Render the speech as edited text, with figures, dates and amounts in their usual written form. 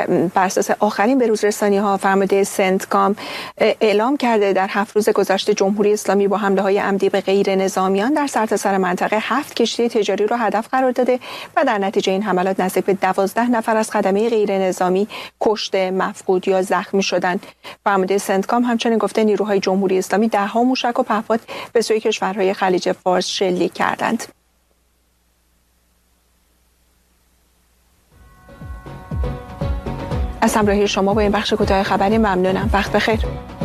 بر اساس آخرین بروزرسانی‌ها فرمانده سنتکام اعلام کرده در 7 روز گذشته جمهوری اسلامی با حمله‌های عمدی به غیر نظامیان در سرتاسر منطقه 7 کشتی تجاری را هدف قرار داده و در نتیجه این حملات نزدیک به 12 نفر از خدمه غیر نظامی کشته، مفقود یا زخمی شدند. فرمانده سنتکام همچنین گفته نیروهای جمهوری اسلامی ده‌ها موشک و پهپاد به سوی کشورهای خلیج فارس شلیک کردند. از همراهی شما با این بخش کوتاه خبری ممنونم. وقت بخیر.